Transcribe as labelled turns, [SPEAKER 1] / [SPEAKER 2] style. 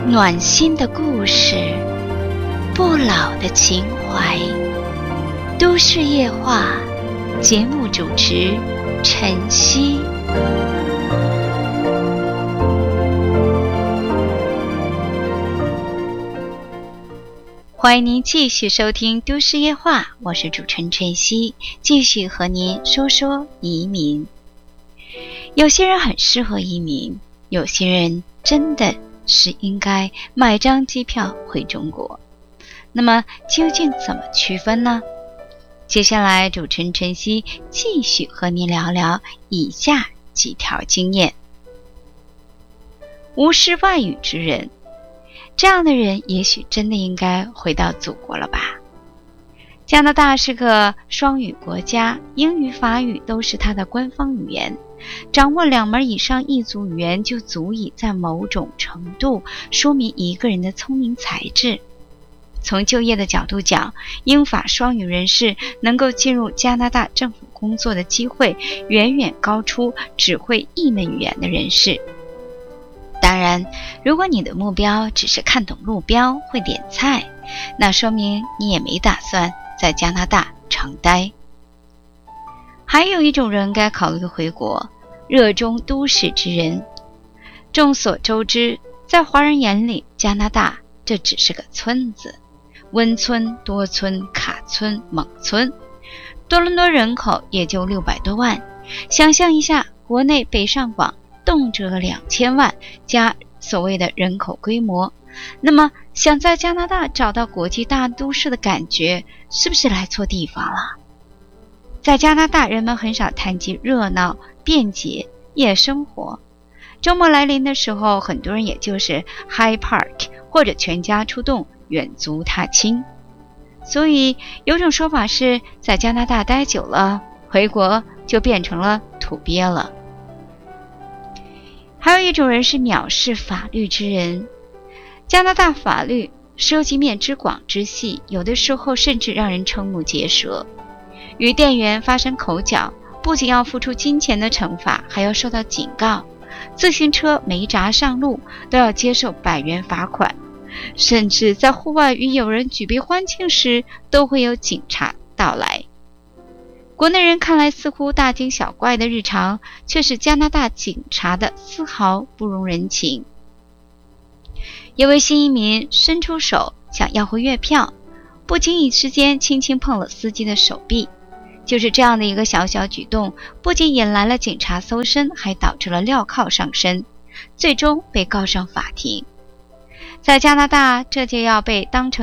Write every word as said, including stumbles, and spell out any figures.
[SPEAKER 1] 暖心的故事，不老的情怀。都市夜话，节目主持晨曦。欢迎您继续收听都市夜话，我是主持人晨曦，继续和您说说移民。有些人很适合移民，有些人真的是应该买张机票回中国。那么究竟怎么区分呢？接下来主持人晨曦继续和您聊聊以下几条经验。无视外语之人，这样的人也许真的应该回到祖国了吧。加拿大是个双语国家，英语法语都是它的官方语言，掌握两门以上异族语言就足以在某种程度说明一个人的聪明才智。从就业的角度讲，英法双语人士能够进入加拿大政府工作的机会远远高出只会一门语言的人士。当然，如果你的目标只是看懂路标会点菜，那说明你也没打算在加拿大长待。还有一种人该考虑回国，热衷都市之人。众所周知，在华人眼里，加拿大这只是个村子，温村、多村、卡村、蒙村，多伦多人口也就六百多万。想象一下，国内北上广动辄两千万加所谓的人口规模，那么想在加拿大找到国际大都市的感觉，是不是来错地方了？在加拿大，人们很少谈及热闹、便捷、夜生活。周末来临的时候，很多人也就是 High Park 或者全家出动远足踏青。所以有种说法是，在加拿大待久了，回国就变成了土鳖了。还有一种人是藐视法律之人。加拿大法律涉及面之广之细，有的时候甚至让人瞠目结舌。与店员发生口角，不仅要付出金钱的惩罚，还要受到警告。自行车没闸上路都要接受百元罚款，甚至在户外与友人举杯欢庆时，都会有警察到来。国内人看来似乎大惊小怪的日常，却是加拿大警察的丝毫不容人情。有位新移民伸出手想要回月票，不经意之间轻轻碰了司机的手臂。就是这样的一个小小举动，不仅引来了警察搜身，还导致了镣铐上身，最终被告上法庭。在加拿大，这就要被当成